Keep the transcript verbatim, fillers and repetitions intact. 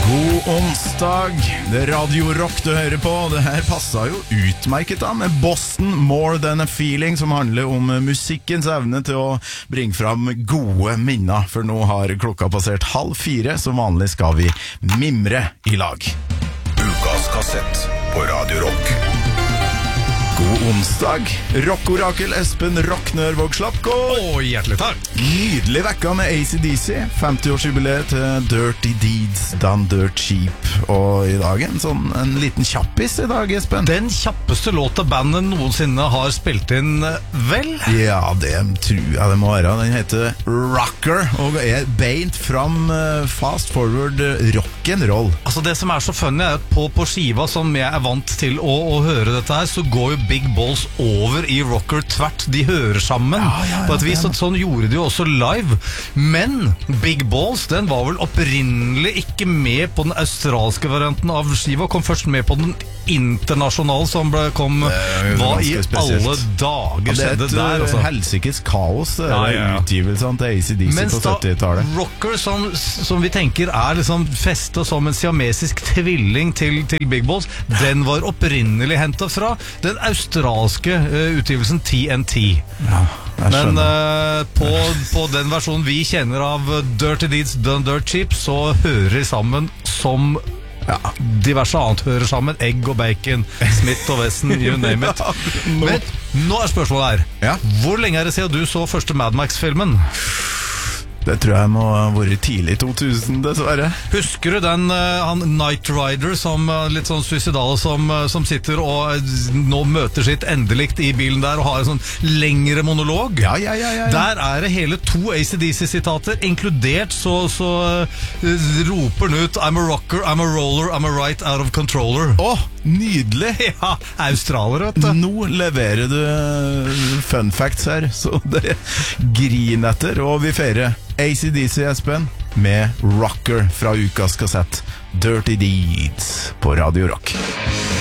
God onsdag, det er Radio Rock du hører på. Det her passet jo utmerket da med Boston More Than a Feeling, som handler om musikkens evne til å bringe fram gode minner. For nå har klokka passert halv fire, som vanlig skal vi mimre i lag. Ukas kassett på Radio Rock. God onsdag, rockorakel Espen Rocknør Vågslappko. Åh, hjertelig takk. Nydelig vekka med A C D C, femti-årsjubileet til Dirty Deeds Done Dirt Cheap. Og i dag en sånn en liten kjappis i dag, Espen. Den kjappeste låta bandet noensinne har spilt inn, vel? Ja, det tror jeg det må være. Den heter Rocker, og er beint fram uh, fast forward uh, rock'n'roll. Altså det som er så funny er at på, på skiva som jeg er vant til å, å høre dette her, så går jo Big Balls over i Rocker tvert. De hører sammen ja, ja, ja, på et vis, og sånn gjorde de jo også live. Men Big Balls, den var vel opprinnelig ikke med på den australske varianten av skiva, kom først med på den internasjonale som ble, kom, hva i alle dager ja, skjedde der? Det er et altså. helsikes kaos, det Ja, ja, ja. utgivelsene til A C D C Mens på da syttitallet. Rocker, som, som vi tenker er liksom festet som en siamesisk tvilling til, til Big Balls, den var opprinnelig hentet fra den australske uh, utgivelsen T N T. Ja, Men uh, på, på den versjonen vi kjenner av Dirty Deeds Done Dirt Cheap, så hører de sammen som ja, diverse annet hører sammen. Egg og bacon, Smith og Wesson, you name it. Men nå er spørsmålet her. Ja. Hvor lenge er det siden du så første Mad Max-filmen? Det tror jeg må ha vært tidlig to tusen, dessverre. Husker du den uh, han Knight Rider som uh, litt sånn suicidal som, uh, som sitter og uh, nå møter sitt endelikt i bilen der og har en sånn lengre monolog? Ja, ja, ja, ja, ja. Der er det hele to A C D C-sitater, inkludert så, så uh, roper han ut I'm a rocker, I'm a roller, I'm a right out of controller. Åh, nydelig! Ja, australier, vet du. Nå leverer du fun facts her, så det griner etter, og vi feirer A C D C, Espen, med Rocker fra ukas kassett Dirty Deeds på Radio Rock.